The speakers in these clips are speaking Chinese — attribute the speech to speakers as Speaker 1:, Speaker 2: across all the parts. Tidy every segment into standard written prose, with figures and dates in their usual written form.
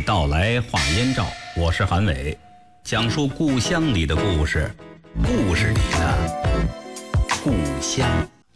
Speaker 1: 到来话燕赵，我是韩伟，讲述故乡里的故事，故事里的故乡。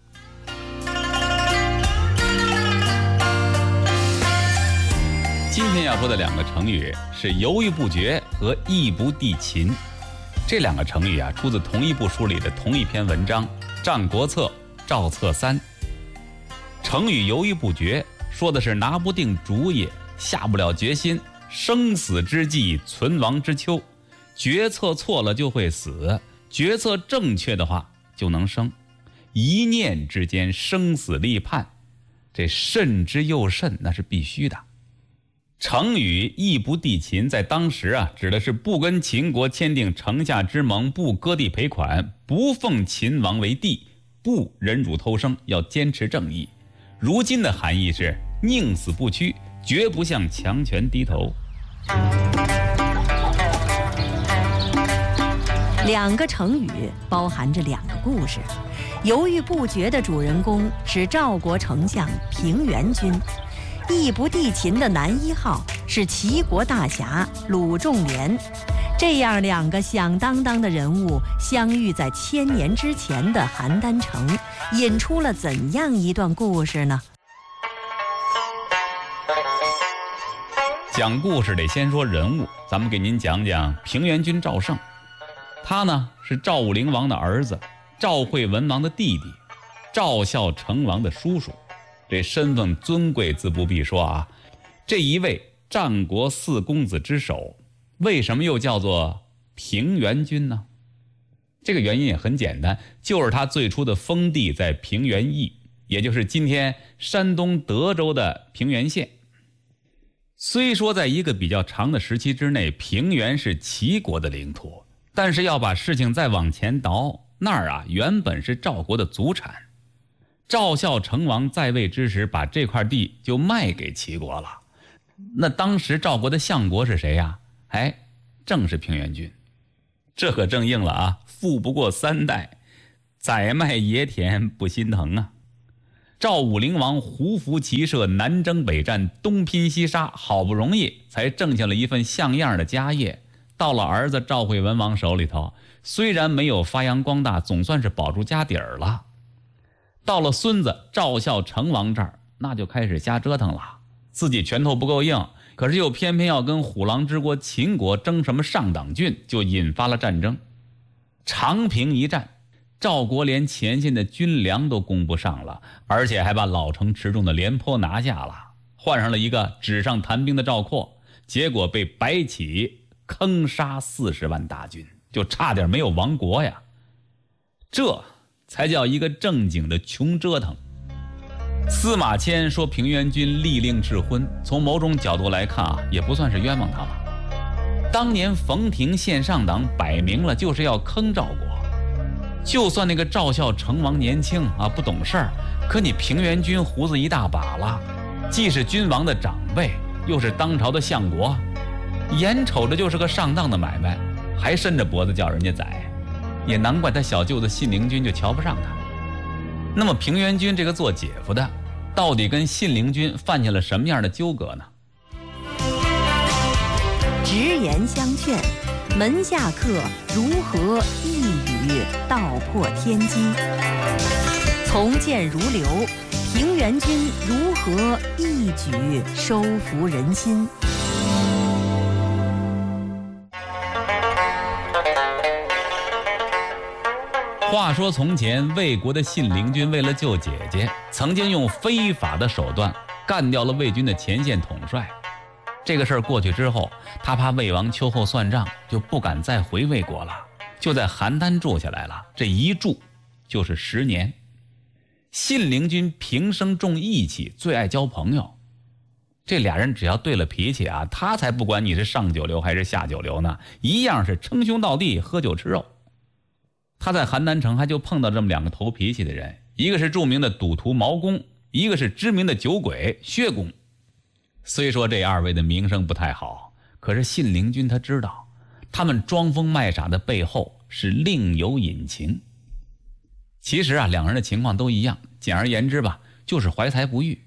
Speaker 1: 今天要说的两个成语是犹豫不决和义不帝秦。这两个成语出自同一部书里的同一篇文章《战国策·赵策3》。成语犹豫不决说的是拿不定主意，下不了决心，生死之际，存亡之秋，决策错了就会死，决策正确的话就能生，一念之间生死立判，这慎之又慎，那是必须的。成语义不帝秦在当时指的是不跟秦国签订城下之盟，不割地赔款，不奉秦王为帝，不忍辱偷生，要坚持正义。如今的含义是宁死不屈，绝不向强权低头。
Speaker 2: 两个成语包含着两个故事。犹豫不决的主人公是赵国丞相平原君，义不帝秦的男一号是齐国大侠鲁仲连。这样两个响当当的人物相遇在1000年之前的邯郸城，引出了怎样一段故事呢？
Speaker 1: 讲故事得先说人物，咱们给您讲讲平原君赵胜。他呢是赵武灵王的儿子，赵惠文王的弟弟，赵孝成王的叔叔。这身份尊贵自不必说这一位战国4公子之首，为什么又叫做平原君呢？这个原因也很简单，就是他最初的封地在平原邑，也就是今天山东德州的平原县。虽说在一个比较长的时期之内，平原是齐国的领土，但是要把事情再往前倒，那儿原本是赵国的祖产。赵孝成王在位之时，把这块地就卖给齐国了。那当时赵国的相国是谁呀？正是平原君。这可正应了富不过3代，宰卖野田不心疼赵武灵王胡服骑射，南征北战，东拼西杀，好不容易才挣下了一份像样的家业，到了儿子赵惠文王手里头，虽然没有发扬光大，总算是保住家底儿了。到了孙子赵孝成王这儿，那就开始瞎折腾了，自己拳头不够硬，可是又偏偏要跟虎狼之国秦国争什么上党郡，就引发了战争。长平一战，赵国连前线的军粮都供不上了，而且还把老成持重的廉颇拿下了，换上了一个纸上谈兵的赵括，结果被白起坑杀40万大军，就差点没有亡国呀。这才叫一个正经的穷折腾。司马迁说平原君利令智昏，从某种角度来看也不算是冤枉他了。当年冯亭献上党，摆明了就是要坑赵国。就算那个赵孝成王年轻不懂事儿，可你平原君胡子一大把了，既是君王的长辈，又是当朝的相国，眼瞅着就是个上当的买卖，还伸着脖子叫人家宰，也难怪他小舅子信陵君就瞧不上他。那么平原君这个做姐夫的，到底跟信陵君犯下了什么样的纠葛呢？
Speaker 2: 直言相劝，门下客如何一语道破天机？从谏如流，平原君如何一举收服人心？
Speaker 1: 话说从前魏国的信陵君为了救姐姐，曾经用非法的手段干掉了魏军的前线统帅。这个事儿过去之后，他怕魏王秋后算账，就不敢再回魏国了，就在邯郸住下来了。这一住就是10年。信陵君平生重义气，最爱交朋友。这俩人只要对了脾气他才不管你是上九流还是下九流呢，一样是称兄道弟，喝酒吃肉。他在邯郸城还就碰到这么2个头脾气的人，一个是著名的赌徒毛公，一个是知名的酒鬼薛公。虽说这2位的名声不太好，可是信陵君他知道，他们装疯卖傻的背后是另有隐情。其实2人的情况都一样，简而言之吧，就是怀才不遇。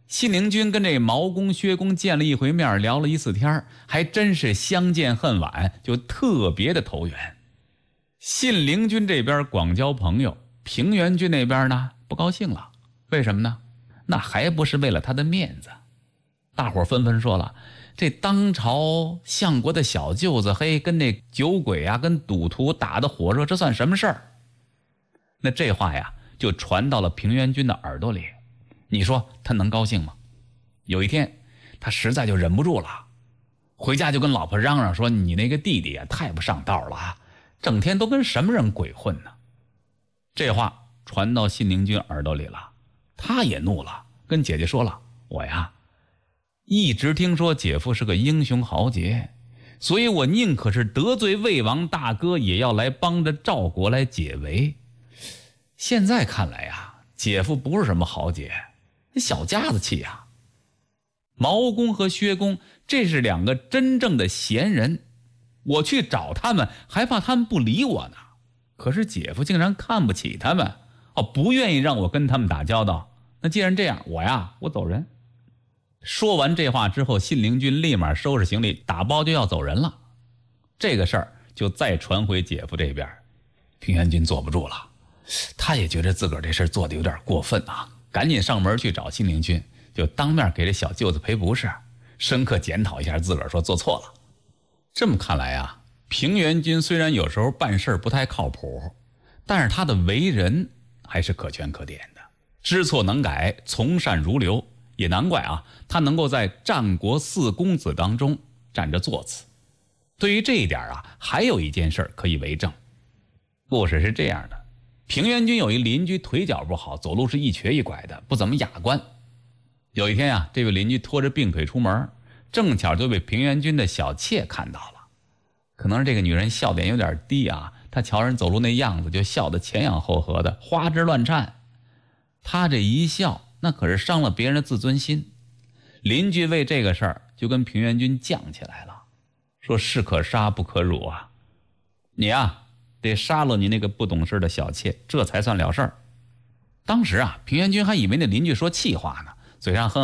Speaker 1: 信陵君跟这毛公、薛公见了一回面，聊了1、4天，还真是相见恨晚，就特别的投缘。信陵君这边广交朋友，平原君那边呢不高兴了。为什么呢？那还不是为了他的面子。大伙纷纷说了，这当朝相国的小舅子，跟那酒鬼啊，跟赌徒打得火热，这算什么事儿？那这话呀就传到了平原君的耳朵里。你说他能高兴吗？有一天他实在就忍不住了，回家就跟老婆嚷嚷说，你那个弟弟啊太不上道了啊，整天都跟什么人鬼混呢？这话传到信陵君耳朵里了，他也怒了，跟姐姐说了，我呀一直听说姐夫是个英雄豪杰，所以我宁可是得罪魏王大哥，也要来帮着赵国来解围。现在看来呀，姐夫不是什么豪杰，小家子气呀。毛公和薛公这是2个真正的贤人，我去找他们还怕他们不理我呢，可是姐夫竟然看不起他们，不愿意让我跟他们打交道。那既然这样，我走人。说完这话之后，信陵君立马收拾行李打包就要走人了。这个事儿就再传回姐夫这边，平原君坐不住了，他也觉得自个儿这事做的有点过分啊，赶紧上门去找信陵君，就当面给这小舅子赔不是，深刻检讨一下自个儿，说做错了。这么看来啊，平原君虽然有时候办事不太靠谱，但是他的为人还是可圈可点的，知错能改，从善如流。也难怪啊，他能够在战国4公子当中占着座次。对于这一点啊，还有一件事可以为证。故事是这样的，平原君有一邻居腿脚不好，走路是一瘸一拐的，不怎么雅观。有一天啊，这位邻居拖着病腿出门，正巧就被平原君的小妾看到了。可能是这个女人笑点有点低啊，她瞧人走路那样子，就笑得前仰后合的，花枝乱颤。她这一笑，那可是伤了别人的自尊心。邻居为这个事儿就跟平原君犟起来了，说士可杀不可辱啊，你啊得杀了你那个不懂事的小妾，这才算了事儿。当时啊，平原君还以为那邻居说气话呢，嘴上哼